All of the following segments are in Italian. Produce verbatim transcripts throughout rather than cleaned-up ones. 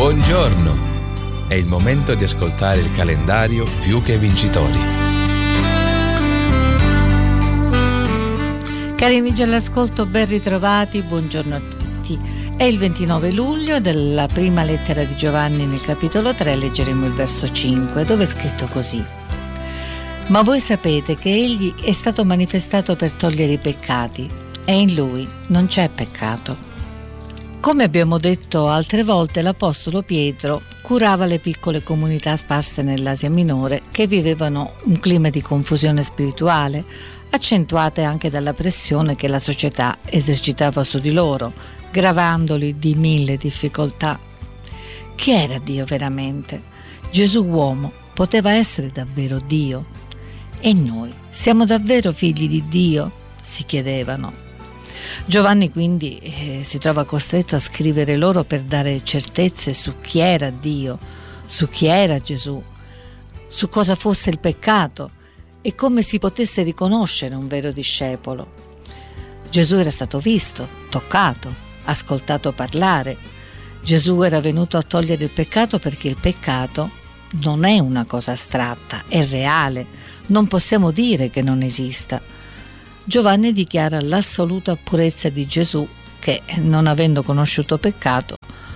Buongiorno! È il momento di ascoltare il calendario Più che Vincitori. Cari amici all'ascolto, ben ritrovati, buongiorno a tutti. È il ventinove luglio della prima lettera di Giovanni nel capitolo tre, leggeremo il verso cinque, dove è scritto così: Ma voi sapete che egli è stato manifestato per togliere i peccati, e in lui non c'è peccato. Come abbiamo detto altre volte, l'Apostolo Pietro curava le piccole comunità sparse nell'Asia Minore che vivevano un clima di confusione spirituale, accentuate anche dalla pressione che la società esercitava su di loro, gravandoli di mille difficoltà. Chi era Dio veramente? Gesù uomo poteva essere davvero Dio? E noi siamo davvero figli di Dio? Si chiedevano. Giovanni quindi eh, si trova costretto a scrivere loro per dare certezze su chi era Dio, su chi era Gesù, su cosa fosse il peccato e come si potesse riconoscere un vero discepolo. Gesù era stato visto, toccato, ascoltato parlare. Gesù era venuto a togliere il peccato perché il peccato non è una cosa astratta, è reale, non possiamo dire che non esista. Giovanni dichiara l'assoluta purezza di Gesù che, non avendo conosciuto peccato,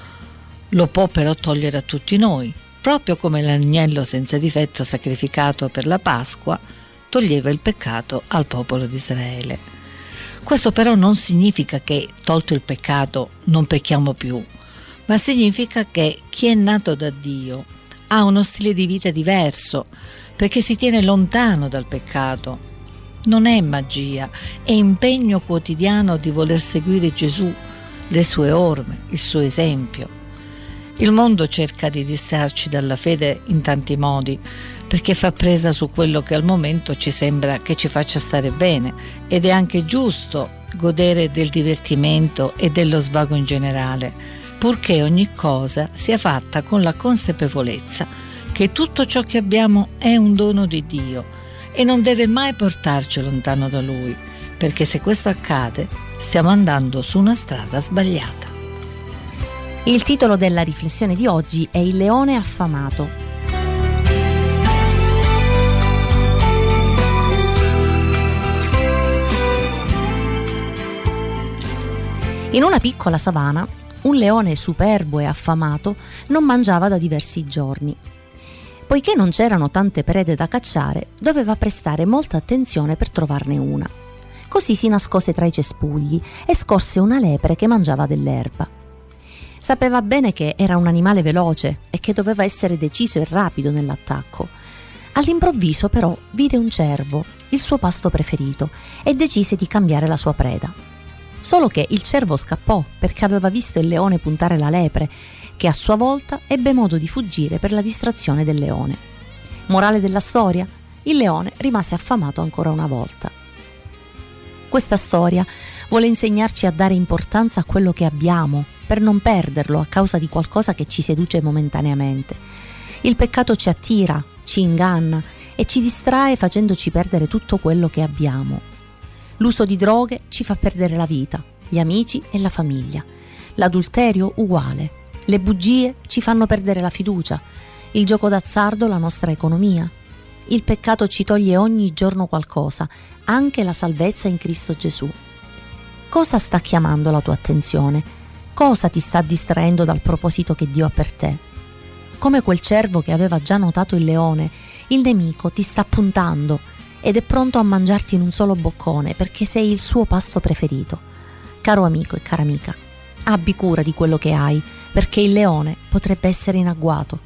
lo può però togliere a tutti noi, proprio come l'agnello senza difetto sacrificato per la Pasqua toglieva il peccato al popolo di Israele. Questo però non significa che, tolto il peccato, non pecchiamo più, ma significa che chi è nato da Dio ha uno stile di vita diverso, perché si tiene lontano dal peccato. Non è magia, è impegno quotidiano di voler seguire Gesù, le sue orme, il suo esempio. Il mondo cerca di distrarci dalla fede in tanti modi, perché fa presa su quello che al momento ci sembra che ci faccia stare bene, ed è anche giusto godere del divertimento e dello svago in generale, purché ogni cosa sia fatta con la consapevolezza che tutto ciò che abbiamo è un dono di Dio e non deve mai portarci lontano da Lui, perché se questo accade stiamo andando su una strada sbagliata. Il titolo della riflessione di oggi è Il leone affamato. In una piccola savana, un leone superbo e affamato non mangiava da diversi giorni. Poiché non c'erano tante prede da cacciare, doveva prestare molta attenzione per trovarne una. Così si nascose tra i cespugli e scorse una lepre che mangiava dell'erba. Sapeva bene che era un animale veloce e che doveva essere deciso e rapido nell'attacco. All'improvviso però vide un cervo, il suo pasto preferito, e decise di cambiare la sua preda. Solo che il cervo scappò perché aveva visto il leone puntare la lepre, che a sua volta ebbe modo di fuggire per la distrazione del leone. Morale della storia? Il leone rimase affamato ancora una volta. Questa storia vuole insegnarci a dare importanza a quello che abbiamo, per non perderlo a causa di qualcosa che ci seduce momentaneamente. Il peccato ci attira, ci inganna e ci distrae facendoci perdere tutto quello che abbiamo. L'uso di droghe ci fa perdere la vita, gli amici e la famiglia. L'adulterio uguale. Le bugie ci fanno perdere la fiducia, il gioco d'azzardo la nostra economia. Il peccato ci toglie ogni giorno qualcosa, anche la salvezza in Cristo Gesù. Cosa sta chiamando la tua attenzione? Cosa ti sta distraendo dal proposito che Dio ha per te? Come quel cervo che aveva già notato il leone, il nemico ti sta puntando ed è pronto a mangiarti in un solo boccone perché sei il suo pasto preferito. Caro amico e cara amica, abbi cura di quello che hai, perché il leone potrebbe essere in agguato.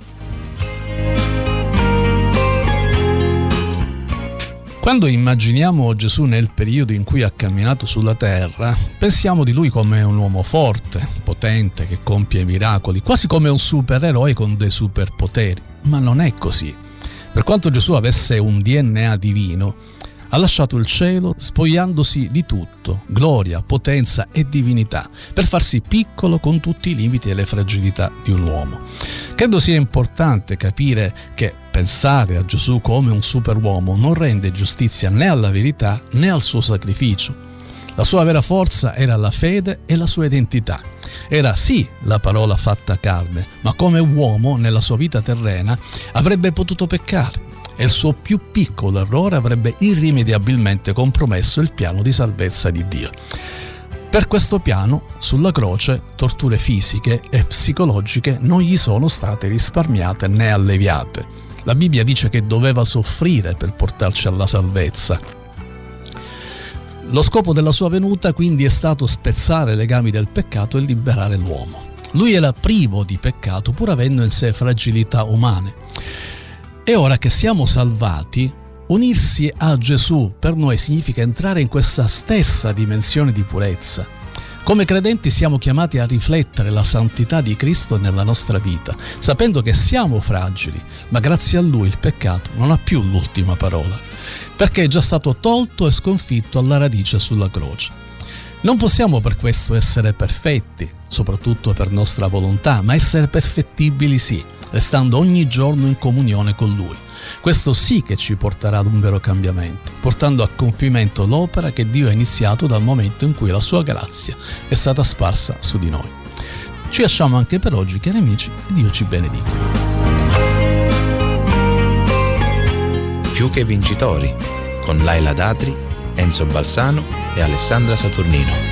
Quando immaginiamo Gesù nel periodo in cui ha camminato sulla terra, pensiamo di lui come un uomo forte, potente, che compie miracoli, quasi come un supereroe con dei superpoteri. Ma non è così. Per quanto Gesù avesse un D N A divino, ha lasciato il cielo spogliandosi di tutto, gloria, potenza e divinità, per farsi piccolo con tutti i limiti e le fragilità di un uomo. Credo sia importante capire che pensare a Gesù come un superuomo non rende giustizia né alla verità né al suo sacrificio. La sua vera forza era la fede e la sua identità. Era sì la parola fatta carne, ma come uomo nella sua vita terrena avrebbe potuto peccare e il suo più piccolo errore avrebbe irrimediabilmente compromesso il piano di salvezza di Dio. Per questo piano, sulla croce, torture fisiche e psicologiche non gli sono state risparmiate né alleviate. La Bibbia dice che doveva soffrire per portarci alla salvezza. Lo scopo della sua venuta quindi è stato spezzare i legami del peccato e liberare l'uomo. Lui era privo di peccato pur avendo in sé fragilità umane. E ora che siamo salvati, unirsi a Gesù per noi significa entrare in questa stessa dimensione di purezza. Come credenti siamo chiamati a riflettere la santità di Cristo nella nostra vita, sapendo che siamo fragili, ma grazie a Lui il peccato non ha più l'ultima parola, perché è già stato tolto e sconfitto alla radice sulla croce. Non possiamo per questo essere perfetti, soprattutto per nostra volontà, ma essere perfettibili sì, restando ogni giorno in comunione con Lui. Questo sì che ci porterà ad un vero cambiamento, portando a compimento l'opera che Dio ha iniziato dal momento in cui la sua grazia è stata sparsa su di noi. Ci lasciamo anche per oggi, cari amici, e Dio ci benedica. Più che vincitori, con Laila Datri, Enzo Balsano e Alessandra Saturnino.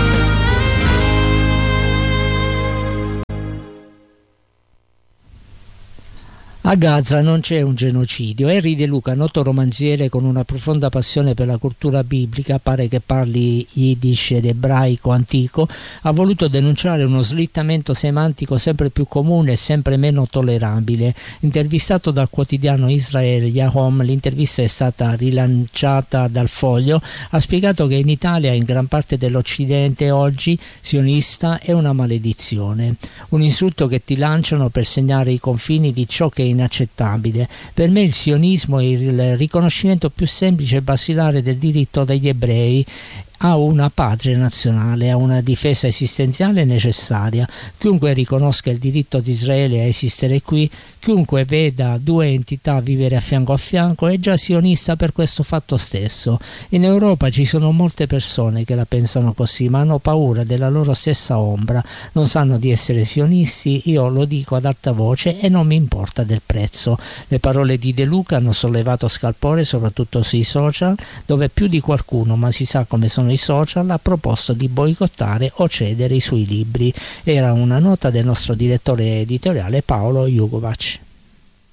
A Gaza non c'è un genocidio. Henry De Luca, noto romanziere con una profonda passione per la cultura biblica, pare che parli yiddish ed ebraico antico, ha voluto denunciare uno slittamento semantico sempre più comune e sempre meno tollerabile. Intervistato dal quotidiano Israel Yahom, l'intervista è stata rilanciata dal Foglio, ha spiegato che in Italia e in gran parte dell'Occidente oggi sionista è una maledizione, un insulto che ti lanciano per segnare i confini di ciò che è inaccettabile. Per me il sionismo è il riconoscimento più semplice e basilare del diritto degli ebrei a una patria nazionale, a una difesa esistenziale necessaria. Chiunque riconosca il diritto di Israele a esistere qui, chiunque veda due entità vivere a fianco a fianco, è già sionista per questo fatto stesso. In Europa ci sono molte persone che la pensano così, ma hanno paura della loro stessa ombra, non sanno di essere sionisti. Io lo dico ad alta voce e non mi importa del prezzo. Le parole di De Luca hanno sollevato scalpore soprattutto sui social, dove più di qualcuno, ma si sa come sono i social, ha proposto di boicottare o cedere i suoi libri. Era una nota del nostro direttore editoriale Paolo Jugovac.